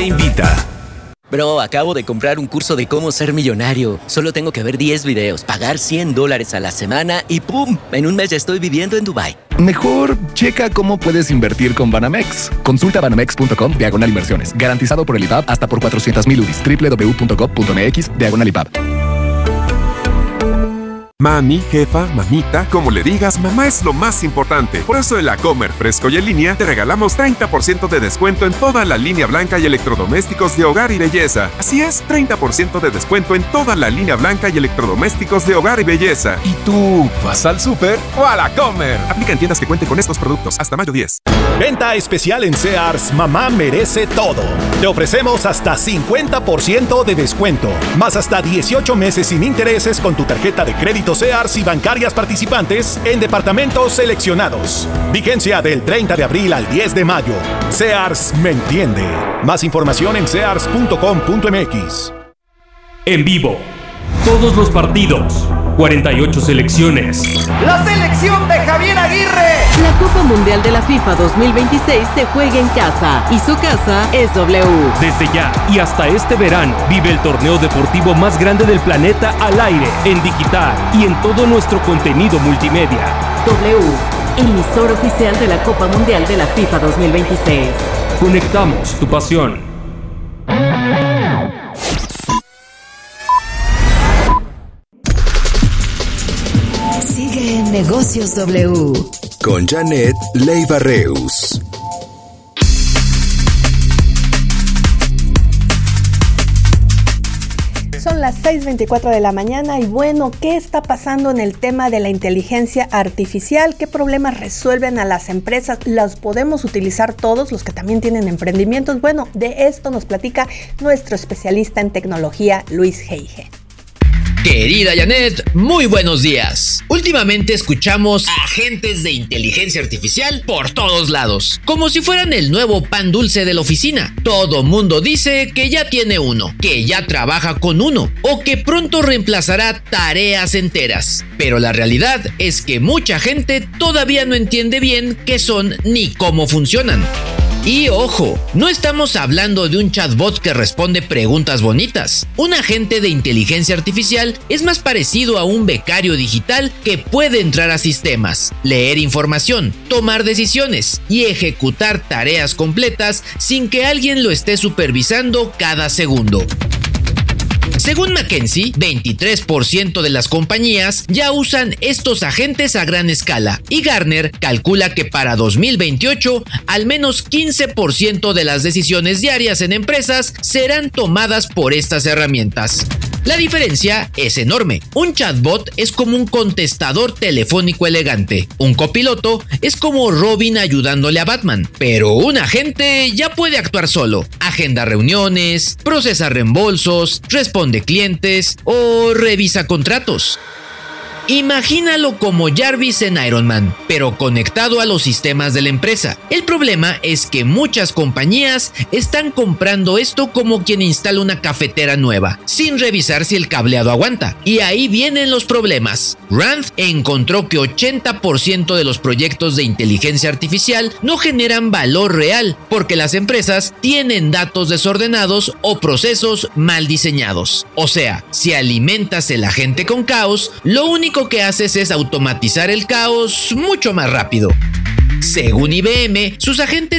te invita. Bro, acabo de comprar un curso de cómo ser millonario. Solo tengo que ver 10 videos, pagar $100 a la semana y ¡pum! En un mes ya estoy viviendo en Dubái. Mejor checa cómo puedes invertir con Banamex. Consulta banamex.com/inversiones. Garantizado por el IBAB hasta por 400,000 UDIs. www.gov.mx/IBAB. Mami, jefa, mamita, como le digas, mamá es lo más importante. Por eso en la Comer Fresco y en línea te regalamos 30% de descuento en toda la línea blanca y electrodomésticos de hogar y belleza. Así es, 30% de descuento en toda la línea blanca y electrodomésticos de hogar y belleza. ¿Y tú vas al súper o a la Comer? Aplica en tiendas que cuenten con estos productos hasta mayo 10. Venta especial en Sears, mamá merece todo. Te ofrecemos hasta 50% de descuento, más hasta 18 meses sin intereses con tu tarjeta de crédito Sears y bancarias participantes en departamentos seleccionados. Vigencia del 30 de abril al 10 de mayo. Sears me entiende. Más información en sears.com.mx. En vivo, todos los partidos, 48 selecciones. ¡La selección de Javier Aguirre! La Copa Mundial de la FIFA 2026 se juega en casa y su casa es W. Desde ya y hasta este verano, vive el torneo deportivo más grande del planeta al aire, en digital y en todo nuestro contenido multimedia. W, emisor oficial de la Copa Mundial de la FIFA 2026. Conectamos tu pasión. Sigue en Negocios W con Janet Leiva Reus. Son las 6:24 de la mañana y bueno, ¿qué está pasando en el tema de la inteligencia artificial? ¿Qué problemas resuelven a las empresas? ¿Los podemos utilizar todos, los que también tienen emprendimientos? Bueno, de esto nos platica nuestro especialista en tecnología, Luis Geige. Querida Janet, muy buenos días. Últimamente escuchamos a agentes de inteligencia artificial por todos lados, como si fueran el nuevo pan dulce de la oficina. Todo mundo dice que ya tiene uno, que ya trabaja con uno, o que pronto reemplazará tareas enteras. Pero la realidad es que mucha gente todavía no entiende bien qué son ni cómo funcionan. Y ojo, no estamos hablando de un chatbot que responde preguntas bonitas. Un agente de inteligencia artificial es más parecido a un becario digital que puede entrar a sistemas, leer información, tomar decisiones y ejecutar tareas completas sin que alguien lo esté supervisando cada segundo. Según McKinsey, 23% de las compañías ya usan estos agentes a gran escala y Gartner calcula que para 2028 al menos 15% de las decisiones diarias en empresas serán tomadas por estas herramientas. La diferencia es enorme. Un chatbot es como un contestador telefónico elegante. Un copiloto es como Robin ayudándole a Batman. Pero un agente ya puede actuar solo. Agenda reuniones, procesa reembolsos, responde clientes o revisa contratos. Imagínalo como Jarvis en Iron Man, pero conectado a los sistemas de la empresa. El problema es que muchas compañías están comprando esto como quien instala una cafetera nueva, sin revisar si el cableado aguanta. Y ahí vienen los problemas. Rand encontró que 80% de los proyectos de inteligencia artificial no generan valor real, porque las empresas tienen datos desordenados o procesos mal diseñados. O sea, si alimentas el agente con caos, lo único que haces es automatizar el caos mucho más rápido. Según IBM, sus agentes